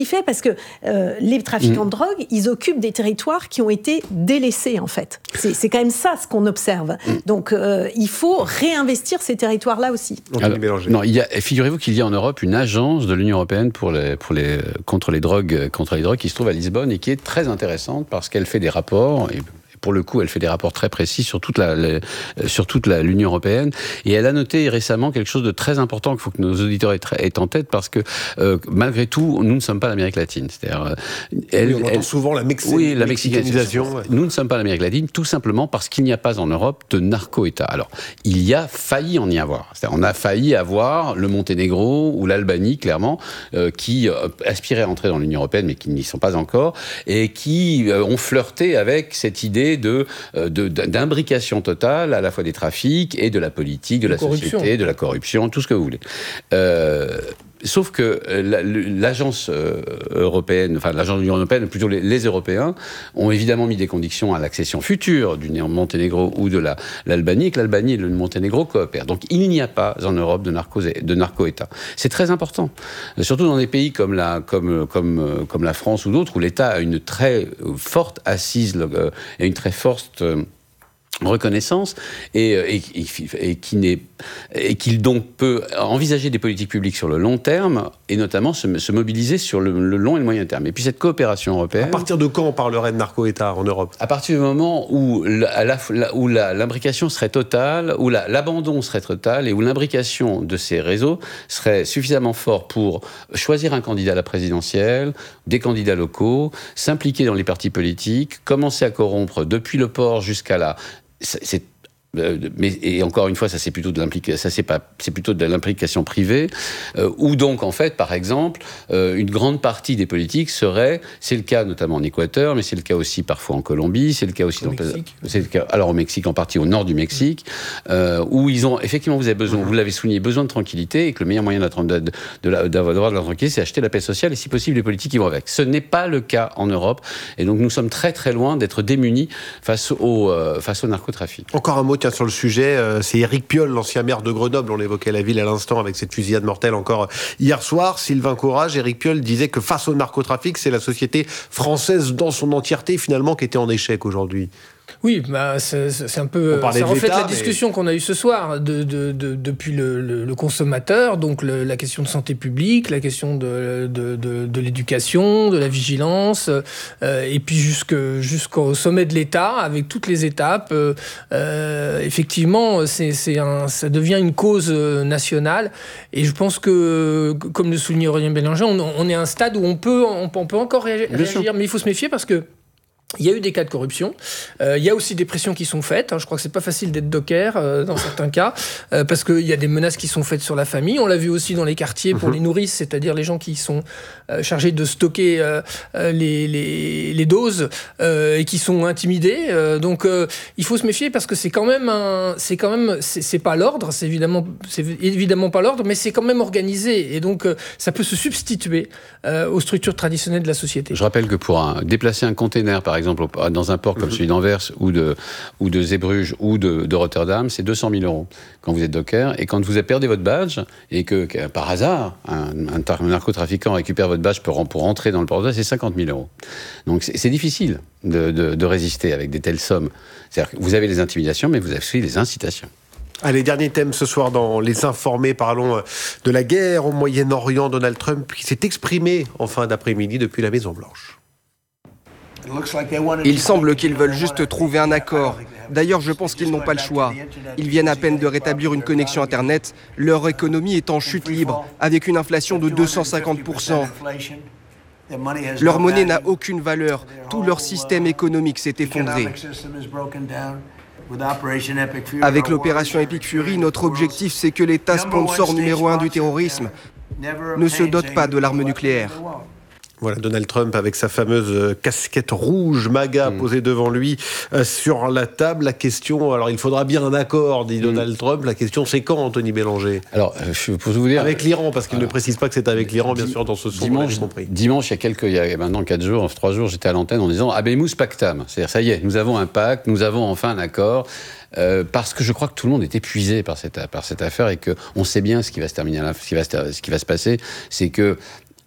fait parce que les trafiquants de drogue, ils occupent des territoires qui ont été délaissés, en fait. C'est quand même ça ce qu'on observe. Donc, il faut réinvestir ces territoires-là aussi. Alors, non, figurez-vous qu'il y a en Europe une agence de l'Union européenne contre les drogues qui se trouve à Lisbonne et qui est très intéressante parce qu'elle fait des rapports. Pour le coup, elle fait des rapports très précis sur toute l'Union européenne. Et elle a noté récemment quelque chose de très important qu'il faut que nos auditeurs aient en tête parce que, malgré tout, nous ne sommes pas l'Amérique latine. C'est-à-dire, on entend souvent la mexicanisation. Ouais. Nous ne sommes pas l'Amérique latine, tout simplement parce qu'il n'y a pas en Europe de narco-État. Alors, il y a failli en y avoir. C'est-à-dire, on a failli avoir le Monténégro ou l'Albanie, clairement, qui aspiraient à entrer dans l'Union européenne, mais qui n'y sont pas encore, et qui ont flirté avec cette idée d'imbrication totale à la fois des trafics et de la politique, de la société, de la corruption, tout ce que vous voulez. Sauf que l'agence européenne, enfin l'agence de l'Union européenne, plutôt les Européens, ont évidemment mis des conditions à l'accession future du Monténégro ou de l'Albanie, et que l'Albanie et le Monténégro coopèrent. Donc il n'y a pas en Europe de narco-État. C'est très important, surtout dans des pays comme la France ou d'autres, où l'État a une très forte assise et une très forte reconnaissance et qu'il donc peut envisager des politiques publiques sur le long terme et notamment se mobiliser sur le long et le moyen terme. Et puis cette coopération européenne... À partir de quand on parlerait de narco-État en Europe ? À partir du moment où l'imbrication serait totale, où l'abandon serait total et où l'imbrication de ces réseaux serait suffisamment fort pour choisir un candidat à la présidentielle, des candidats locaux, s'impliquer dans les partis politiques, commencer à corrompre depuis le port jusqu'à la... et encore une fois, ça c'est plutôt de l'implication privée, où donc en fait, par exemple, une grande partie des politiques c'est le cas notamment en Équateur, mais c'est le cas aussi parfois en Colombie, c'est le cas aussi au Mexique, en partie au nord du Mexique, où ils ont effectivement, vous l'avez souligné, besoin de tranquillité, et que le meilleur moyen d'avoir de la tranquillité, c'est acheter la paix sociale, et si possible les politiques qui vont avec. Ce n'est pas le cas en Europe, et donc nous sommes très très loin d'être démunis face au narcotrafic. Encore un mot sur le sujet, c'est Éric Piolle, l'ancien maire de Grenoble, on évoquait la ville à l'instant avec cette fusillade mortelle encore hier soir. Sylvain Courage, Éric Piolle disait que face au narcotrafic, c'est la société française dans son entièreté finalement qui était en échec aujourd'hui. Oui, c'est un peu... Ça reflète la discussion qu'on a eue ce soir depuis le consommateur, donc la question de santé publique, la question de l'éducation, de la vigilance, et puis jusqu'au sommet de l'État, avec toutes les étapes. Effectivement, ça devient une cause nationale, et je pense que, comme le soulignait Aurélien Bélanger, on est à un stade où on peut encore réagir, mais il faut se méfier parce que il y a eu des cas de corruption. Il y a aussi des pressions qui sont faites. Je crois que c'est pas facile d'être docker dans certains cas, parce qu'il y a des menaces qui sont faites sur la famille. On l'a vu aussi dans les quartiers pour les nourrices, c'est-à-dire les gens qui sont chargés de stocker les doses et qui sont intimidés. Donc il faut se méfier parce que c'est pas l'ordre, c'est évidemment pas l'ordre, mais c'est quand même organisé et donc ça peut se substituer aux structures traditionnelles de la société. Je rappelle que pour déplacer un container, par exemple, dans un port comme celui d'Anvers ou de Zeebrugge ou de Rotterdam, c'est 200 000 € quand vous êtes docker. Et quand vous perdez votre badge et que par hasard, un narcotrafiquant récupère votre badge pour rentrer dans le port, c'est 50 000 €. Donc c'est difficile de résister avec des telles sommes. C'est-à-dire que vous avez les intimidations, mais vous avez aussi les incitations. Allez, dernier thème ce soir dans Les Informés. Parlons de la guerre au Moyen-Orient. Donald Trump qui s'est exprimé en fin d'après-midi depuis la Maison-Blanche. Il semble qu'ils veulent juste trouver un accord. D'ailleurs, je pense qu'ils n'ont pas le choix. Ils viennent à peine de rétablir une connexion Internet. Leur économie est en chute libre, avec une inflation de 250%. Leur monnaie n'a aucune valeur. Tout leur système économique s'est effondré. Avec l'opération Epic Fury, notre objectif, c'est que l'État sponsor numéro 1 du terrorisme ne se dote pas de l'arme nucléaire. Voilà, Donald Trump avec sa fameuse casquette rouge MAGA posée devant lui sur la table. La question, alors il faudra bien un accord, dit Donald Trump. La question, c'est quand, Anthony Bélanger ? Alors, je peux vous dire... Avec l'Iran, parce qu'il ne précise pas que c'est avec l'Iran, bien sûr, dans ce son, dimanche, il y a maintenant 3 jours, j'étais à l'antenne en disant « Habemus pactam ». C'est-à-dire, ça y est, nous avons un pacte, nous avons enfin un accord. Parce que je crois que tout le monde est épuisé par cette affaire et qu'on sait bien ce qui va se terminer, ce qui va se passer, c'est que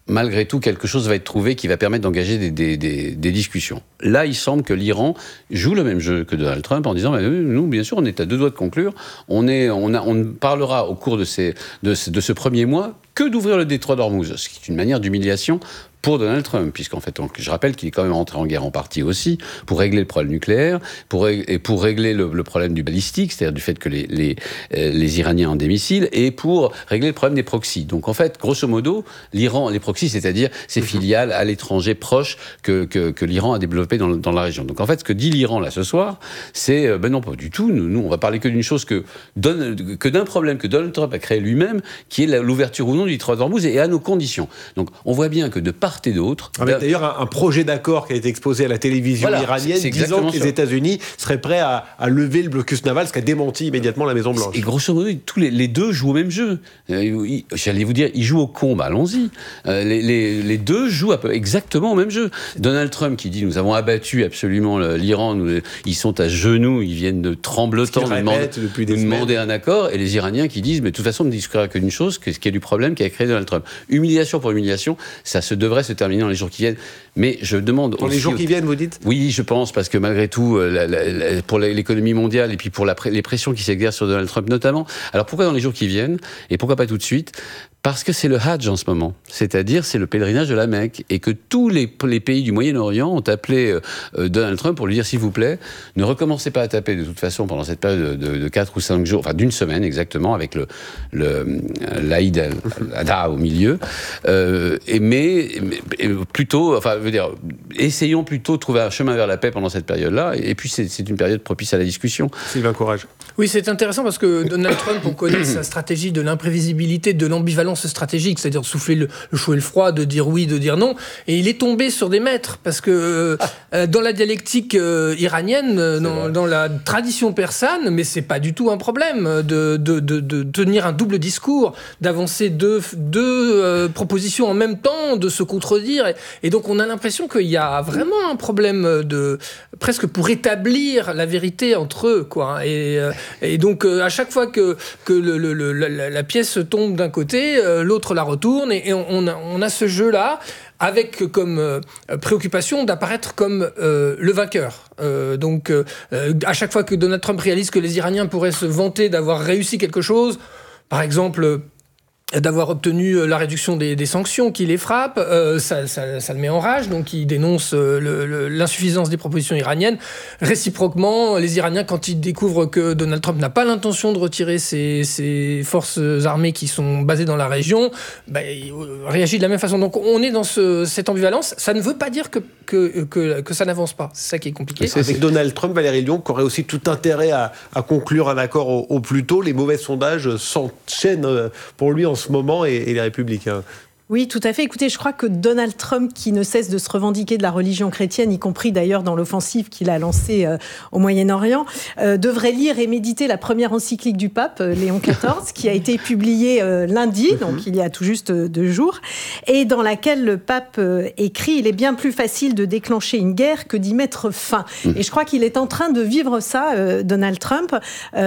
malgré tout, quelque chose va être trouvé qui va permettre d'engager des discussions. Là, il semble que l'Iran joue le même jeu que Donald Trump en disant nous, bien sûr, on est à 2 doigts de conclure. On ne parlera au cours de ce premier mois que d'ouvrir le détroit d'Ormuz, ce qui est une manière d'humiliation pour Donald Trump, puisqu'en fait, je rappelle qu'il est quand même entré en guerre en partie aussi, pour régler le problème nucléaire, pour régler le problème du balistique, c'est-à-dire du fait que les Iraniens ont des missiles, et pour régler le problème des proxys. Donc en fait, grosso modo, l'Iran, les proxys, c'est-à-dire ces filiales à l'étranger proches que l'Iran a développées dans la région. Donc en fait, ce que dit l'Iran là ce soir, c'est non, pas du tout, nous on va parler que d'une chose que d'un problème que Donald Trump a créé lui-même, qui est l'ouverture ou non du détroit d'Ormuz, et à nos conditions. Donc on voit bien que de part et d'autre. Avec d'ailleurs un projet d'accord qui a été exposé à la télévision iranienne disant que les États-Unis seraient prêts à lever le blocus naval, ce qu'a démenti immédiatement la Maison-Blanche. Et grosso modo, tous les deux jouent au même jeu. J'allais vous dire, ils jouent au con, allons-y. Les deux jouent exactement au même jeu. Donald Trump qui dit nous avons abattu absolument l'Iran, ils sont à genoux, ils viennent de tremblotant nous demander un accord, et les Iraniens qui disent mais de toute façon on ne discutera que d'une chose, ce qui est du problème qui a créé Donald Trump. Humiliation pour humiliation, ça se devrait se terminer dans les jours qui viennent. Mais je demande... Dans les jours qui viennent, vous dites ? Oui, je pense, parce que malgré tout, pour l'économie mondiale et puis pour les pressions qui s'exercent sur Donald Trump notamment. Alors pourquoi dans les jours qui viennent ? Et pourquoi pas tout de suite ? Parce que c'est le Hajj en ce moment, c'est-à-dire c'est le pèlerinage de la Mecque, et que tous les pays du Moyen-Orient ont appelé Donald Trump pour lui dire s'il vous plaît, ne recommencez pas à taper de toute façon pendant cette période de 4 ou 5 jours, enfin d'une semaine exactement, avec l'Aïd al-Adha au milieu, mais plutôt, enfin, je veux dire, essayons plutôt de trouver un chemin vers la paix pendant cette période-là, et puis c'est une période propice à la discussion. Sylvain Courage. Oui, c'est intéressant parce que Donald Trump, on connaît sa stratégie de l'imprévisibilité, de l'ambivalence stratégique, c'est-à-dire de souffler le chaud et le froid, de dire oui, de dire non. Et il est tombé sur des maîtres parce que dans la dialectique iranienne, dans la tradition persane, mais c'est pas du tout un problème de tenir un double discours, d'avancer deux propositions en même temps, de se contredire. Et donc on a l'impression qu'il y a vraiment un problème presque pour établir la vérité entre eux, quoi. Et donc à chaque fois que la pièce tombe d'un côté, l'autre la retourne, et on a ce jeu-là avec comme préoccupation d'apparaître comme le vainqueur. Donc à chaque fois que Donald Trump réalise que les Iraniens pourraient se vanter d'avoir réussi quelque chose, par exemple d'avoir obtenu la réduction des sanctions qui les frappent, ça le met en rage, donc il dénonce l'insuffisance des propositions iraniennes. Réciproquement, les Iraniens, quand ils découvrent que Donald Trump n'a pas l'intention de retirer ses forces armées qui sont basées dans la région, il réagit de la même façon. Donc on est dans cette ambivalence. Ça ne veut pas dire que ça n'avance pas. C'est ça qui est compliqué. Avec Donald Trump, Valérie Lyon, qui aurait aussi tout intérêt à conclure un accord au plus tôt. Les mauvais sondages s'enchaînent pour lui en ce moment, et les Républicains. Oui, tout à fait. Écoutez, je crois que Donald Trump, qui ne cesse de se revendiquer de la religion chrétienne, y compris d'ailleurs dans l'offensive qu'il a lancée au Moyen-Orient, devrait lire et méditer la première encyclique du pape, Léon XIV, qui a été publiée lundi, donc il y a tout juste 2 jours, et dans laquelle le pape écrit « Il est bien plus facile de déclencher une guerre que d'y mettre fin ». Et je crois qu'il est en train de vivre ça, Donald Trump.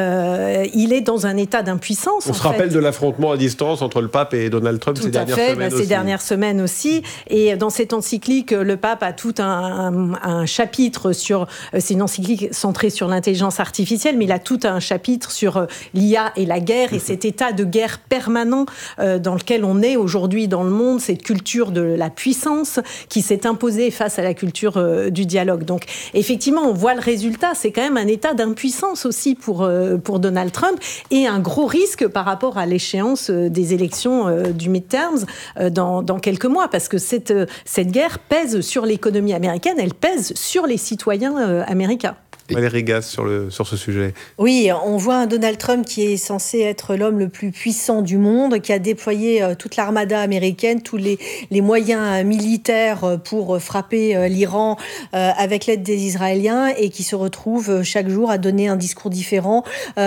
Il est dans un état d'impuissance. On se rappelle de l'affrontement à distance entre le pape et Donald Trump ces dernières semaines. Ces dernières semaines aussi. Et dans cette encyclique, le pape a tout un chapitre sur... C'est une encyclique centrée sur l'intelligence artificielle, mais il a tout un chapitre sur l'IA et la guerre, et cet état de guerre permanent dans lequel on est aujourd'hui dans le monde, cette culture de la puissance qui s'est imposée face à la culture du dialogue. Donc, effectivement, on voit le résultat. C'est quand même un état d'impuissance aussi pour Donald Trump, et un gros risque par rapport à l'échéance des élections du midterms dans quelques mois, parce que cette guerre pèse sur l'économie américaine, elle pèse sur les citoyens américains. Valérie Gasse sur ce sujet. Oui, on voit un Donald Trump qui est censé être l'homme le plus puissant du monde, qui a déployé toute l'armada américaine, tous les moyens militaires pour frapper l'Iran avec l'aide des Israéliens, et qui se retrouve chaque jour à donner un discours différent,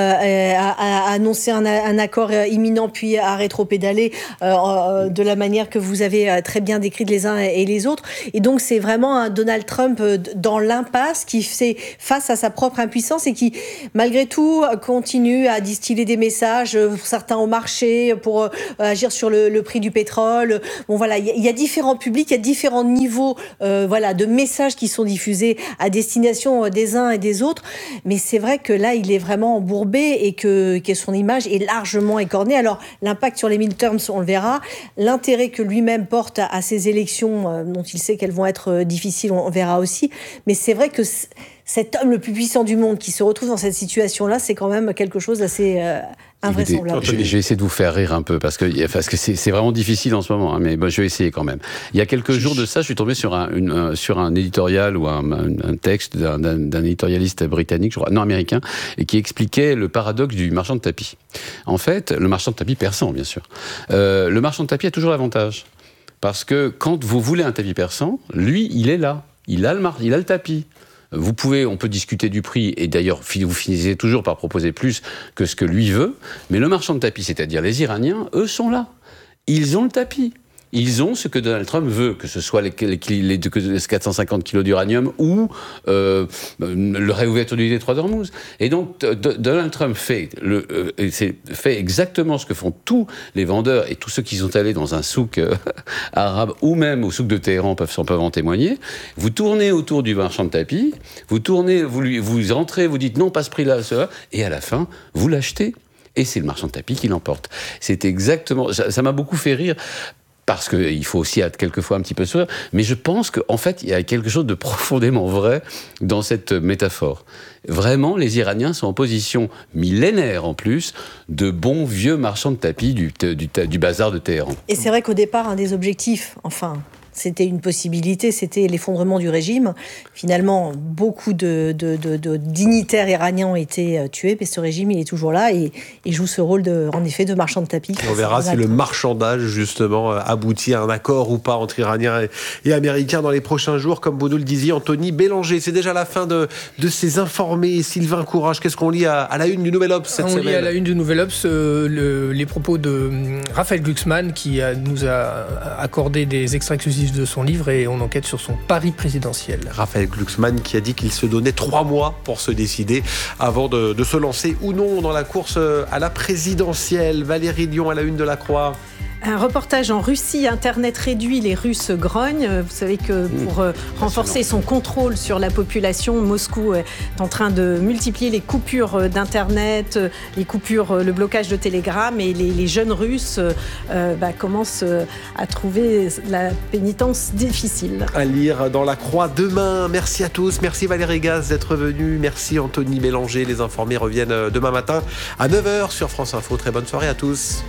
à annoncer un accord imminent, puis à rétropédaler de la manière que vous avez très bien décrite les uns et les autres. Et donc c'est vraiment un Donald Trump dans l'impasse qui fait face face à sa propre impuissance et qui, malgré tout, continue à distiller des messages, pour certains au marché, pour agir sur le prix du pétrole. Bon, voilà, il y a différents publics, il y a différents niveaux de messages qui sont diffusés à destination des uns et des autres. Mais c'est vrai que là, il est vraiment embourbé et que son image est largement écornée. Alors, l'impact sur les midterms, on le verra. L'intérêt que lui-même porte à ces élections, dont il sait qu'elles vont être difficiles, on verra aussi. Mais c'est vrai que cet homme le plus puissant du monde qui se retrouve dans cette situation-là, c'est quand même quelque chose d'assez invraisemblable. Je vais essayer de vous faire rire un peu, parce que c'est vraiment difficile en ce moment, hein, mais je vais essayer quand même. Il y a quelques jours de ça, je suis tombé sur un éditorial ou un texte d'un éditorialiste britannique, je crois, non américain, et qui expliquait le paradoxe du marchand de tapis. En fait, le marchand de tapis persan, bien sûr. Le marchand de tapis a toujours l'avantage. Parce que quand vous voulez un tapis persan, lui, il est là. Il a le tapis. On peut discuter du prix, et d'ailleurs, vous finissez toujours par proposer plus que ce que lui veut, mais le marchand de tapis, c'est-à-dire les Iraniens, eux sont là. Ils ont le tapis. Ils ont ce que Donald Trump veut, que ce soit les 450 kilos d'uranium ou le réouverture du détroit d'Ormuz. Et donc, Donald Trump fait exactement ce que font tous les vendeurs et tous ceux qui sont allés dans un souk arabe ou même au souk de Téhéran peuvent en témoigner. Vous tournez autour du marchand de tapis, vous rentrez, vous dites non, pas ce prix-là, cela, et à la fin, vous l'achetez. Et c'est le marchand de tapis qui l'emporte. C'est exactement... Ça m'a beaucoup fait rire. Parce qu'il faut aussi quelquefois un petit peu sourire, mais je pense qu'en fait, il y a quelque chose de profondément vrai dans cette métaphore. Vraiment, les Iraniens sont en position millénaire, en plus, de bons vieux marchands de tapis du bazar de Téhéran. Et c'est vrai qu'au départ, un des objectifs, c'était une possibilité, c'était l'effondrement du régime. Finalement, beaucoup de dignitaires iraniens ont été tués, mais ce régime, il est toujours là et joue ce rôle, en effet, de marchand de tapis. On verra si le marchandage, justement, aboutit à un accord ou pas entre Iraniens et Américains dans les prochains jours. Comme vous nous le disiez, Anthony Bélanger, c'est déjà la fin de ces informés. Sylvain Courage, qu'est-ce qu'on lit à la une du Nouvel Obs cette semaine ? On lit à la une du Nouvel Obs les propos de Raphaël Glucksmann, qui nous a accordé des extraits exclusifs de son livre, et on enquête sur son pari présidentiel. Raphaël Glucksmann qui a dit qu'il se donnait 3 mois pour se décider avant de se lancer ou non dans la course à la présidentielle. Valérie Lyon à la une de La Croix. Un reportage en Russie, Internet réduit, les Russes grognent. Vous savez que pour renforcer son contrôle sur la population, Moscou est en train de multiplier les coupures d'Internet, le blocage de Telegram, et les jeunes Russes commencent à trouver la pénitence difficile. À lire dans La Croix demain. Merci à tous. Merci Valérie Gaz d'être venue. Merci Anthony Bélanger. Les informés reviennent demain matin à 9h sur France Info. Très bonne soirée à tous.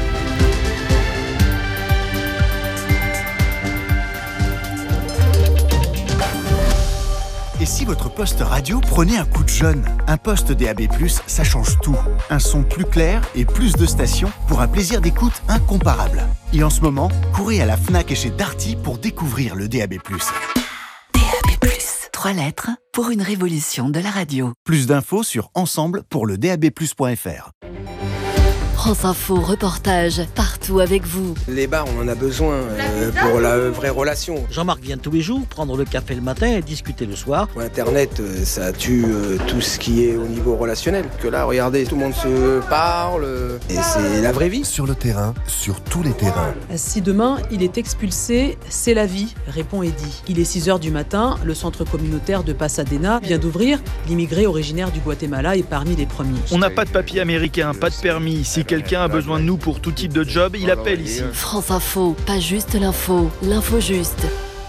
Et si votre poste radio prenait un coup de jeune ? Un poste DAB+, ça change tout. Un son plus clair et plus de stations pour un plaisir d'écoute incomparable. Et en ce moment, courez à la Fnac et chez Darty pour découvrir le DAB+. DAB+, 3 lettres pour une révolution de la radio. Plus d'infos sur ensemble pour le DAB+.fr. France Info, reportage, partout avec vous. Les bars, on en a besoin pour la vraie relation. Jean-Marc vient tous les jours prendre le café le matin et discuter le soir. Internet, ça tue tout ce qui est au niveau relationnel. Que là, regardez, tout le monde se parle, et c'est la vraie vie. Sur le terrain, sur tous les terrains. Si demain, il est expulsé, c'est la vie, répond Eddy. Il est 6h du matin, le centre communautaire de Pasadena vient d'ouvrir. L'immigré originaire du Guatemala est parmi les premiers. On n'a pas de papier américain, pas de permis. Si quelqu'un a besoin de nous pour tout type de job, il appelle ici. France Info, pas juste l'info juste.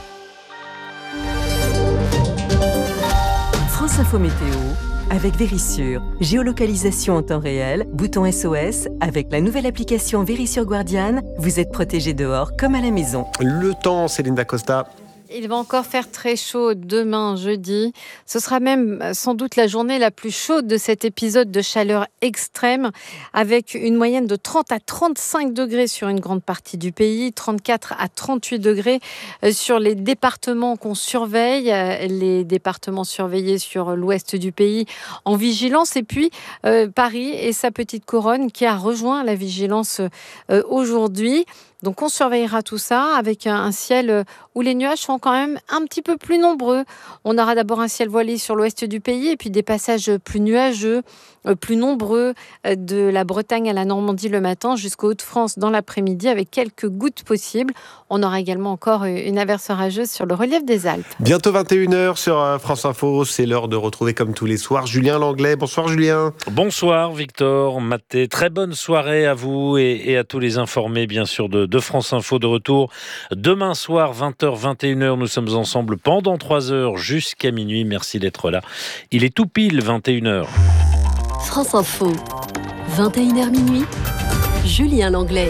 France Info Météo avec Vérissure. Géolocalisation en temps réel, bouton SOS. Avec la nouvelle application Vérissure Guardian, vous êtes protégé dehors comme à la maison. Le temps, Céline Dacosta. Il va encore faire très chaud demain, jeudi. Ce sera même sans doute la journée la plus chaude de cet épisode de chaleur extrême, avec une moyenne de 30 à 35 degrés sur une grande partie du pays, 34 à 38 degrés sur les départements qu'on surveille, les départements surveillés sur l'ouest du pays en vigilance, et puis Paris et sa petite couronne qui a rejoint la vigilance aujourd'hui. Donc on surveillera tout ça avec un ciel où les nuages sont quand même un petit peu plus nombreux. On aura d'abord un ciel voilé sur l'ouest du pays et puis des passages plus nuageux, plus nombreux de la Bretagne à la Normandie le matin jusqu'aux Hauts-de-France dans l'après-midi avec quelques gouttes possibles. On aura également encore une averse orageuse sur le relief des Alpes. Bientôt 21h sur France Info, c'est l'heure de retrouver comme tous les soirs Julien Langlais. Bonsoir Julien. Bonsoir Victor, Mathé, très bonne soirée à vous et à tous les informés bien sûr de France Info, de retour demain soir 20h, 21h, nous sommes ensemble pendant 3 heures jusqu'à minuit, merci d'être là. Il est tout pile 21h. France Info, 21h minuit, Julien Langlais.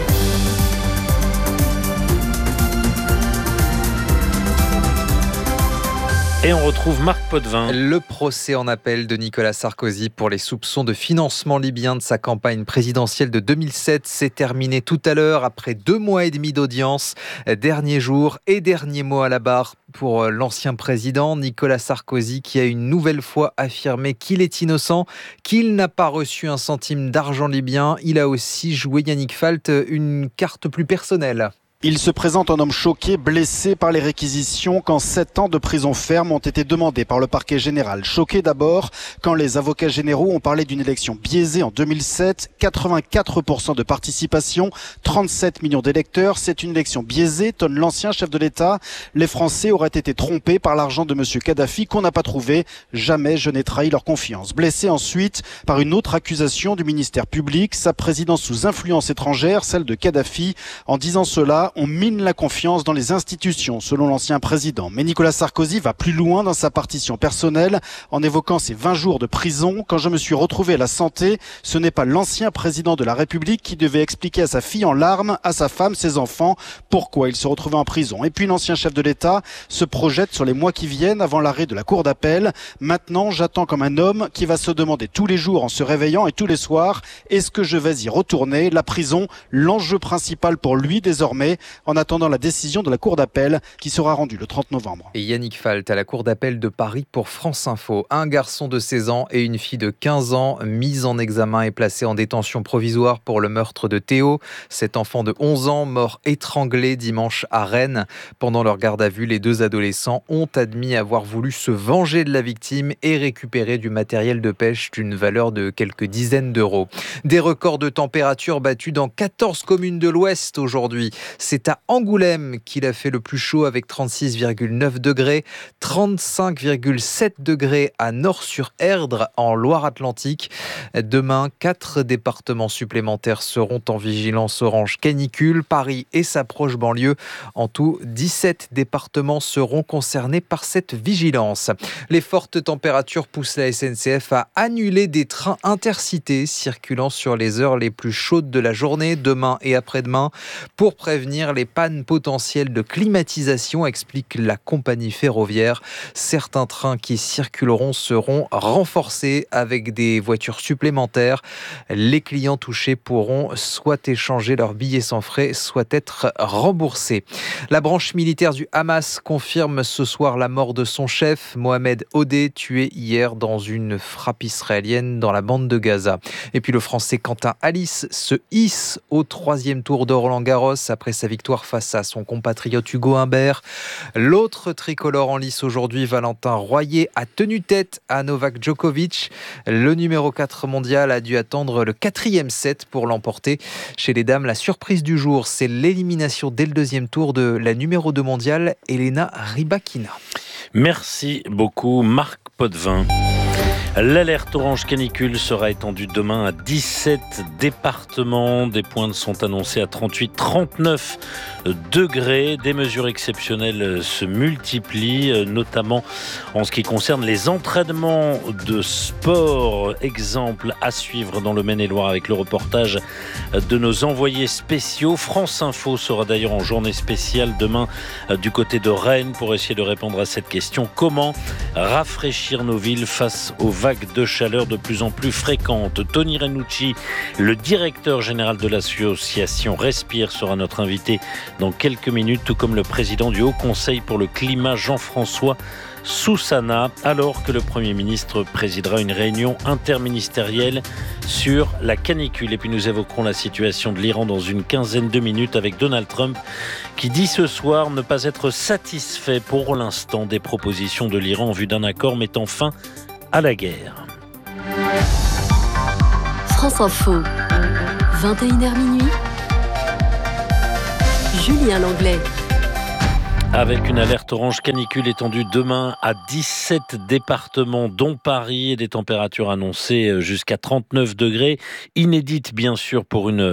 Et on retrouve Marc Potvin. Le procès en appel de Nicolas Sarkozy pour les soupçons de financement libyen de sa campagne présidentielle de 2007 s'est terminé tout à l'heure après 2 mois et demi d'audience. Dernier jour et dernier mot à la barre pour l'ancien président Nicolas Sarkozy qui a une nouvelle fois affirmé qu'il est innocent, qu'il n'a pas reçu un centime d'argent libyen. Il a aussi joué, Yannick Falt, une carte plus personnelle. Il se présente en homme choqué, blessé par les réquisitions quand 7 ans de prison ferme ont été demandés par le parquet général. Choqué d'abord quand les avocats généraux ont parlé d'une élection biaisée en 2007, 84% de participation, 37 millions d'électeurs. C'est une élection biaisée, tonne l'ancien chef de l'État. Les Français auraient été trompés par l'argent de M. Kadhafi qu'on n'a pas trouvé. Jamais je n'ai trahi leur confiance. Blessé ensuite par une autre accusation du ministère public, sa présidence sous influence étrangère, celle de Kadhafi. En disant cela, on mine la confiance dans les institutions, selon l'ancien président. Mais Nicolas Sarkozy va plus loin dans sa partition personnelle, en évoquant ses 20 jours de prison. Quand je me suis retrouvé à la santé, ce n'est pas l'ancien président de la République qui devait expliquer à sa fille en larmes, à sa femme, ses enfants, pourquoi il se retrouvait en prison. Et puis l'ancien chef de l'État se projette sur les mois qui viennent avant l'arrêt de la cour d'appel. Maintenant, j'attends comme un homme qui va se demander tous les jours en se réveillant et tous les soirs, est-ce que je vais y retourner? La prison, l'enjeu principal pour lui désormais, en attendant la décision de la Cour d'appel qui sera rendue le 30 novembre. Et Yannick Falt à la Cour d'appel de Paris pour France Info. Un garçon de 16 ans et une fille de 15 ans mis en examen et placé en détention provisoire pour le meurtre de Théo. Cet enfant de 11 ans mort étranglé dimanche à Rennes. Pendant leur garde à vue, les 2 adolescents ont admis avoir voulu se venger de la victime et récupérer du matériel de pêche d'une valeur de quelques dizaines d'euros. Des records de température battus dans 14 communes de l'Ouest aujourd'hui. C'est à Angoulême qu'il a fait le plus chaud avec 36,9 degrés, 35,7 degrés à Nord-sur-Erdre en Loire-Atlantique. Demain, 4 départements supplémentaires seront en vigilance orange canicule. Paris et sa proche banlieue. En tout, 17 départements seront concernés par cette vigilance. Les fortes températures poussent la SNCF à annuler des trains intercités circulant sur les heures les plus chaudes de la journée, demain et après-demain, pour prévenir les pannes potentielles de climatisation, explique la compagnie ferroviaire. Certains trains qui circuleront seront renforcés avec des voitures supplémentaires. Les clients touchés pourront soit échanger leurs billets sans frais, soit être remboursés. La branche militaire du Hamas confirme ce soir la mort de son chef, Mohamed Odeh, tué hier dans une frappe israélienne dans la bande de Gaza. Et puis le Français Quentin Halys se hisse au 3e tour de Roland-Garros après sa victoire face à son compatriote Hugo Humbert. L'autre tricolore en lice aujourd'hui, Valentin Royer, a tenu tête à Novak Djokovic. Le numéro 4 mondial a dû attendre le 4e set pour l'emporter. Chez les dames, la surprise du jour, c'est l'élimination dès le 2e tour de la numéro 2 mondiale, Elena Rybakina. Merci beaucoup Marc Potvin. L'alerte orange canicule sera étendue demain à 17 départements. Des pointes sont annoncées à 38, 39 degrés. Des mesures exceptionnelles se multiplient, notamment en ce qui concerne les entraînements de sport. Exemple à suivre dans le Maine-et-Loire avec le reportage de nos envoyés spéciaux. France Info sera d'ailleurs en journée spéciale demain du côté de Rennes pour essayer de répondre à cette question. Comment rafraîchir nos villes face aux vagues de chaleur de plus en plus fréquentes? Tony Renucci, le directeur général de l'association Respire, sera notre invité dans quelques minutes, tout comme le président du Haut Conseil pour le climat, Jean-François Soussana, alors que le Premier ministre présidera une réunion interministérielle sur la canicule. Et puis nous évoquerons la situation de l'Iran dans une quinzaine de minutes avec Donald Trump qui dit ce soir ne pas être satisfait pour l'instant des propositions de l'Iran en vue d'un accord mettant fin à la guerre. France Info, 21h minuit. Julien Langlais. Avec une alerte orange canicule étendue demain à 17 départements, dont Paris, et des températures annoncées jusqu'à 39 degrés. Inédite, bien sûr, pour une